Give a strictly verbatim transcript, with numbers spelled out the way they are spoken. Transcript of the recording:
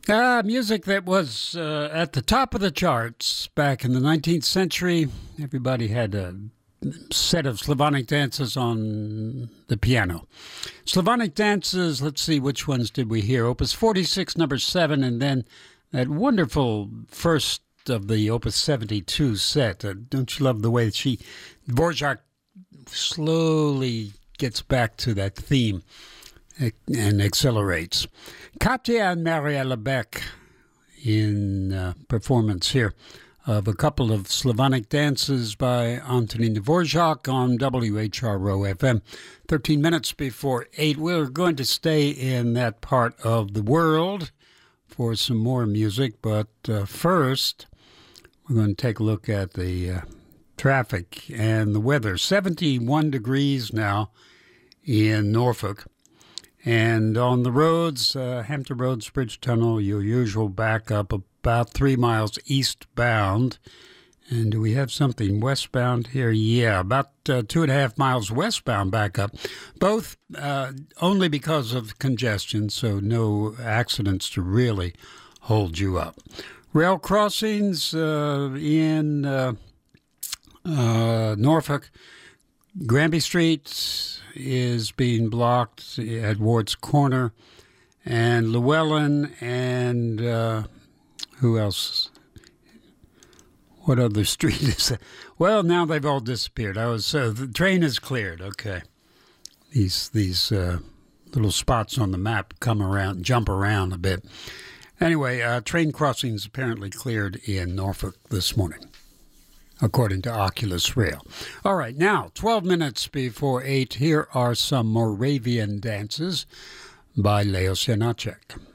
Uh, music that was uh, at the top of the charts back in the nineteenth century. Everybody had a set of Slavonic dances on the piano. Slavonic dances, let's see, which ones did we hear? Opus forty-six, number seven, and then that wonderful first of the Opus seventy-two set. Uh, don't you love the way that she, Dvorak, slowly gets back to that theme and accelerates. Katya and Maria Lebec in uh, performance here of a couple of Slavonic dances by Antonin Dvorak on W H R O F M. thirteen minutes before eight. We're going to stay in that part of the world for some more music, but uh, first we're going to take a look at the uh, traffic and the weather. seventy-one degrees now in Norfolk. And on the roads, uh, Hampton Roads Bridge Tunnel, your usual backup about three miles eastbound. And do we have something westbound here? Yeah, about uh, two and a half miles westbound backup. Both uh, only because of congestion, so no accidents to really hold you up. Rail crossings uh, in uh, uh, Norfolk. Granby Street is being blocked at Ward's Corner, and Llewellyn and uh, who else? What other street is that? Well, now they've all disappeared. I was so the train is cleared. Okay, these these uh, little spots on the map come around, jump around a bit. Anyway, uh, train crossings apparently cleared in Norfolk this morning, according to Oculus Rail. All right, now, twelve minutes before eight, here are some Moravian dances by Leos Janáček.